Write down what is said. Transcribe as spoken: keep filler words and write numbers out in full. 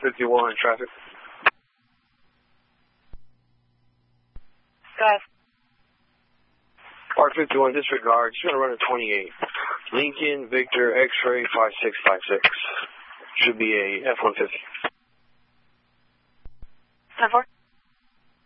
fifty-one, traffic. Go ahead. R fifty-one, disregard. Just going to run a twenty-eight. Lincoln, Victor, X-ray, five six five six. Should be a F one fifty. ten four.